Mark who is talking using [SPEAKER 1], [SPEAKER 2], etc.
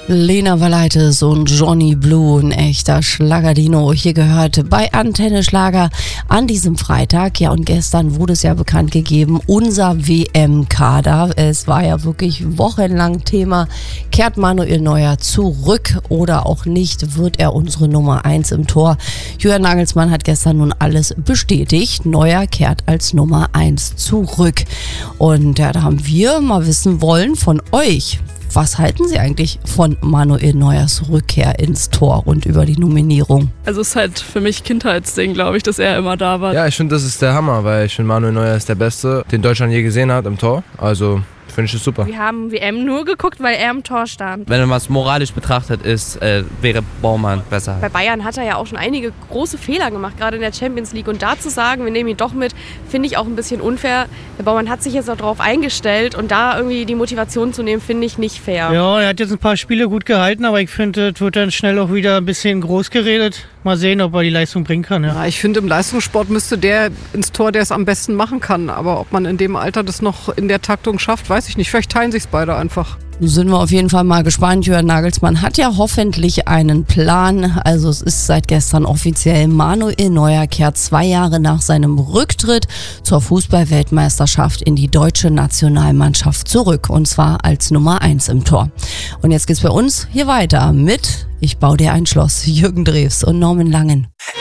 [SPEAKER 1] Lena Valaitis und Johnny Blue, ein echter Schlagerdino. Hier gehört bei Antenne Schlager an diesem Freitag. Ja, und gestern wurde es ja bekannt gegeben, unser WM-Kader. Es war ja wirklich wochenlang Thema. Kehrt Manuel Neuer zurück oder auch nicht? Wird er unsere Nummer 1 im Tor? Julian Nagelsmann hat gestern nun alles bestätigt. Neuer kehrt als Nummer 1 zurück. Und ja, da haben wir mal wissen wollen von euch. Was halten Sie eigentlich von Manuel Neuers Rückkehr ins Tor und über die Nominierung?
[SPEAKER 2] Also es ist halt für mich Kindheitsding, glaube ich, dass er immer da war.
[SPEAKER 3] Ja, ich finde, das ist der Hammer, weil ich finde, Manuel Neuer ist der Beste, den Deutschland je gesehen hat im Tor. Also finde ich das super.
[SPEAKER 4] Wir haben WM nur geguckt, weil er im Tor stand.
[SPEAKER 5] Wenn man es moralisch betrachtet ist, wäre Baumann besser.
[SPEAKER 4] Bei Bayern hat er ja auch schon einige große Fehler gemacht, gerade in der Champions League. Und da zu sagen, wir nehmen ihn doch mit, finde ich auch ein bisschen unfair. Der Baumann hat sich jetzt auch darauf eingestellt und da irgendwie die Motivation zu nehmen, finde ich nicht fair.
[SPEAKER 6] Ja, er hat jetzt ein paar Spiele gut gehalten, aber ich finde, es wird dann schnell auch wieder ein bisschen groß geredet. Mal sehen, ob er die Leistung bringen kann. Ja,
[SPEAKER 7] ich finde, im Leistungssport müsste der ins Tor, der es am besten machen kann. Aber ob man in dem Alter das noch in der Taktung schafft, weiß ich nicht. Vielleicht teilen sich es beide einfach.
[SPEAKER 1] Sind wir auf jeden Fall mal gespannt. Julian Nagelsmann hat ja hoffentlich einen Plan. Also es ist seit gestern offiziell, Manuel Neuer kehrt 2 Jahre nach seinem Rücktritt zur Fußball-Weltmeisterschaft in die deutsche Nationalmannschaft zurück. Und zwar als Nummer 1 im Tor. Und jetzt geht's bei uns hier weiter mit Ich baue dir ein Schloss. Jürgen Drews und Norman Langen.